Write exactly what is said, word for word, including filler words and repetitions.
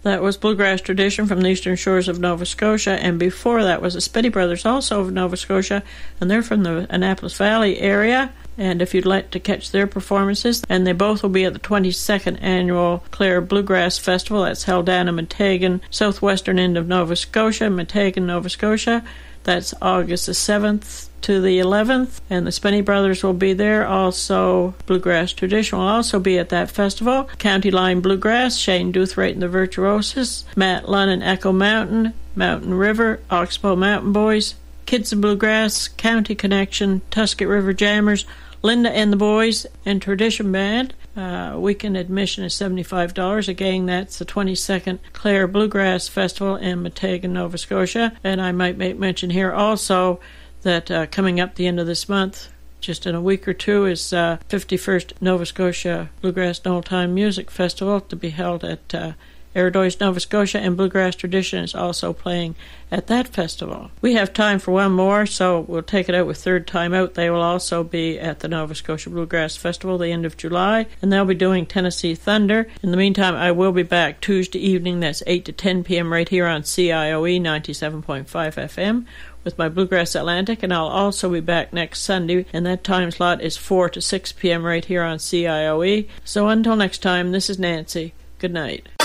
That was Bluegrass Tradition from the eastern shores of Nova Scotia, and before that was the Spitty Brothers, also of Nova Scotia, and they're from the Annapolis Valley area. And if you'd like to catch their performances, and they both will be at the twenty-second Annual Clare Bluegrass Festival. That's held down in Montagan, southwestern end of Nova Scotia, Montagan, Nova Scotia. That's August the seventh to the eleventh, and the Spinney Brothers will be there. Also, Bluegrass Tradition will also be at that festival. County Line Bluegrass, Shane Doothright and the Virtuosos, Matt Lunn and Echo Mountain, Mountain River, Oxbow Mountain Boys, Kids of Bluegrass, County Connection, Tusket River Jammers, Linda and the Boys, and Tradition Band. Uh, weekend admission is seventy-five dollars. Again, that's the twenty-second Clare Bluegrass Festival in Montagan, Nova Scotia. And I might make mention here also that uh, coming up the end of this month, just in a week or two, is uh, fifty-first Nova Scotia Bluegrass and Old Time Music Festival to be held at uh, Ardoise, Nova Scotia, and Bluegrass Tradition is also playing at that festival. We have time for one more, so we'll take it out with Third Time Out. They will also be at the Nova Scotia Bluegrass Festival the end of July, and they'll be doing Tennessee Thunder. In the meantime, I will be back Tuesday evening, that's eight to ten p.m. right here on C I O E ninety-seven point five F M with my Bluegrass Atlantic, and I'll also be back next Sunday, and that time slot is four to six p.m. right here on C I O E. So until next time, this is Nancy. Good night.